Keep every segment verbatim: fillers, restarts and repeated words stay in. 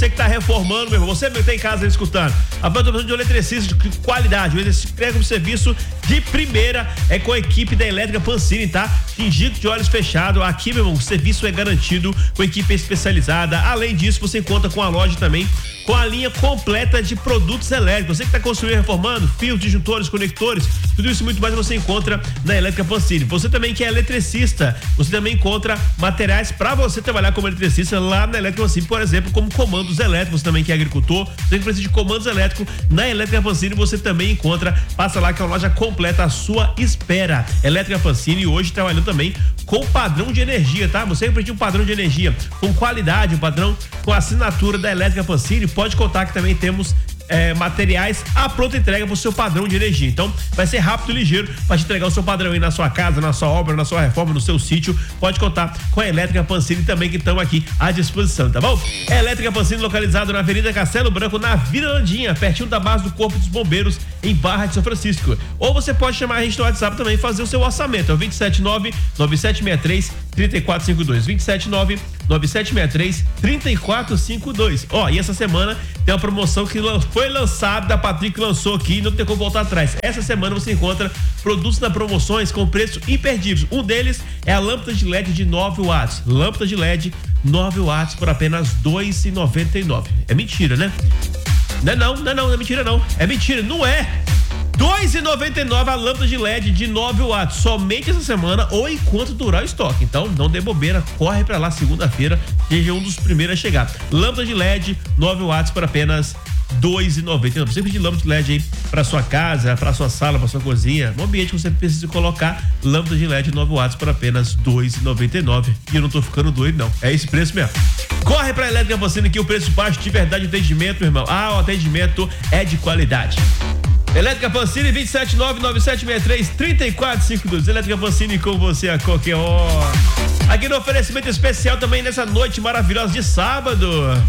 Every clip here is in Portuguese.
Você que tá reformando, meu irmão, você que tá em casa escutando, a banda de um eletricista de qualidade, um eletricista um serviço de primeira, é com a equipe da Elétrica Pancini, tá? Fingido de olhos fechados, aqui, meu irmão, o serviço é garantido com equipe especializada. Além disso, você encontra com a loja também, com a linha completa de produtos elétricos. Você que tá construindo, reformando, fios, disjuntores, conectores, tudo isso e muito mais você encontra na Elétrica Pancini. Você também que é eletricista, você também encontra materiais para você trabalhar como eletricista lá na Elétrica Pancini, por exemplo, como comandos elétricos, também que é agricultor, você que precisa de comandos elétricos, na Elétrica Pancini você também encontra, passa lá que é uma loja completa à sua espera. Elétrica Pancini hoje trabalhando também com padrão de energia, tá? Você que precisa de um padrão de energia com qualidade, um padrão com assinatura da Elétrica Pancini, pode contar que também temos É, materiais à pronta entrega pro seu padrão de energia. Então, vai ser rápido e ligeiro para te entregar o seu padrão aí na sua casa, na sua obra, na sua reforma, no seu sítio. Pode contar com a Elétrica Pancini também, que estão aqui à disposição, tá bom? É Elétrica Pancini, localizado na Avenida Castelo Branco, na Vila Landinha, pertinho da base do Corpo dos Bombeiros, em Barra de São Francisco. Ou você pode chamar a gente no WhatsApp também e fazer o seu orçamento. É o vinte e sete nove, nove sete seis três, três quatro cinco dois. vinte e sete nove, nove sete seis três, três quatro cinco dois. Ó, e essa semana tem uma promoção que foi lançada, a Patrick lançou aqui e não tem como voltar atrás. Essa semana você encontra produtos na promoções com preços imperdíveis. Um deles é a lâmpada de L E D de nove watts. Lâmpada de L E D nove watts por apenas dois reais e noventa e nove centavos. É mentira, né? Não é não, não é não, não é mentira não. É mentira, não é. dois reais e noventa e nove centavos a lâmpada de L E D de nove watts, somente essa semana ou enquanto durar o estoque. Então não dê bobeira, corre pra lá segunda-feira, seja um dos primeiros a chegar. Lâmpada de L E D nove watts por apenas dois reais e noventa e nove centavos. Sempre de lâmpada de L E D aí pra sua casa, pra sua sala, pra sua cozinha, no ambiente que você precisa colocar lâmpada de L E D nove watts por apenas dois reais e noventa e nove centavos. E eu não tô ficando doido não, é esse preço mesmo. Corre pra Elétrica Pancini que o preço baixo de verdade, atendimento, meu irmão. Ah, o atendimento é de qualidade. Elétrica Pancini, vinte e sete nove, nove sete seis três, três quatro cinco dois. Elétrica Pancini com você a qualquer hora. Aqui no oferecimento especial também nessa noite maravilhosa de sábado,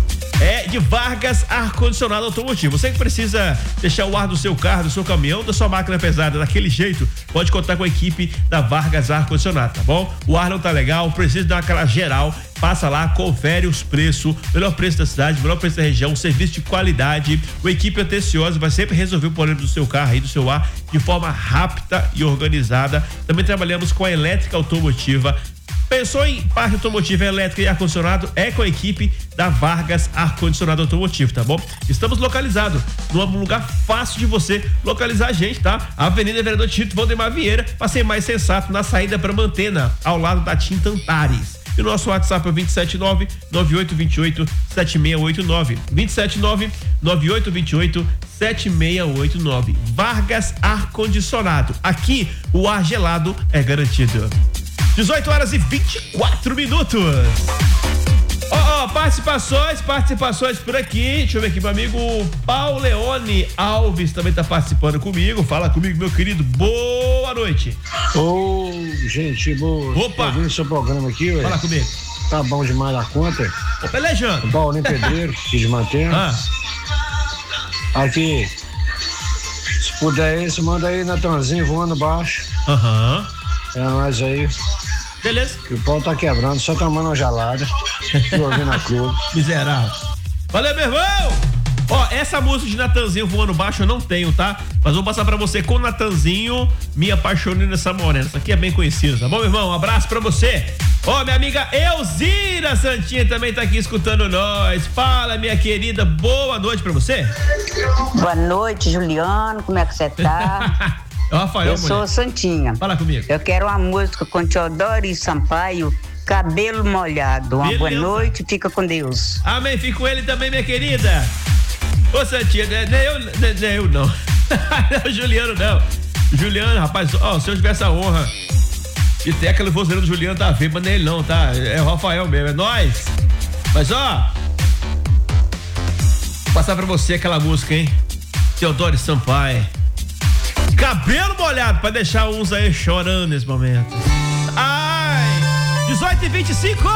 é de Vargas Ar-Condicionado Automotivo. Você que precisa deixar o ar do seu carro, do seu caminhão, da sua máquina pesada daquele jeito, pode contar com a equipe da Vargas Ar-Condicionado, tá bom? O ar não tá legal, precisa dar aquela geral, passa lá, confere os preços, melhor preço da cidade, melhor preço da região, serviço de qualidade, uma equipe atenciosa vai sempre resolver o problema do seu carro e do seu ar de forma rápida e organizada. Também trabalhamos com a elétrica automotiva. Pensou em parte automotiva, elétrica e ar-condicionado? É com a equipe da Vargas Ar-Condicionado Automotivo, tá bom? Estamos localizados num lugar fácil de você localizar a gente, tá? Avenida Vereador Tito Valdemar Vieira, pra ser mais sensato, na saída para Mantena, ao lado da Tinta Antares. E o nosso WhatsApp é vinte e sete nove, nove oito dois oito, sete seis oito nove. vinte e sete nove, nove oito dois oito, sete seis oito nove. Vargas Ar-Condicionado. Aqui o ar gelado é garantido. dezoito horas e vinte e quatro minutos. Ó, oh, oh, participações, participações por aqui. Deixa eu ver aqui, meu amigo Pauleone Alves também tá participando comigo. Fala comigo, meu querido. Boa noite. Ô, oh, gente, boa. Opa! Tô ouvindo seu programa aqui, ué. Fala comigo. Tá bom demais da conta. Ô, pelejando. Paulinho Pedreiro, que de Mantena. Ah. Aqui, se puder aí, você manda aí Natanzinho voando baixo. Aham. Uhum. É nós aí. Beleza. Que o pau tá quebrando, só tomando uma gelada. Tô ouvindo a clube. Miserável. Valeu, meu irmão! Ó, essa música de Natanzinho voando baixo eu não tenho, tá? Mas vou passar pra você com Natanzinho, Me Apaixonei Nessa Morena. Essa aqui é bem conhecida, tá bom, meu irmão? Um abraço pra você. Ó, minha amiga Elzira Santinha também tá aqui escutando nós. Fala, minha querida, boa noite pra você. Boa noite, Juliano, como é que você tá? É o Rafael, Eu sou mulher. Santinha. Fala comigo. Eu quero uma música com Teodoro e Sampaio, Cabelo Molhado. Uma Beleza. boa noite, fica com Deus. Amém, fica com ele também, minha querida. Ô, Santinha, não é eu, não é eu não. Não é o Juliano, não. Juliano, rapaz, ó, se eu tivesse a honra de ter aquele vozeiro do Juliano, tá vendo, mas não é ele não, tá? É o Rafael mesmo, é nóis. Mas, ó, vou passar pra você aquela música, hein? Teodoro e Sampaio. Cabelo molhado, pra deixar uns aí chorando nesse momento. Ai, dezoito e vinte e cinco.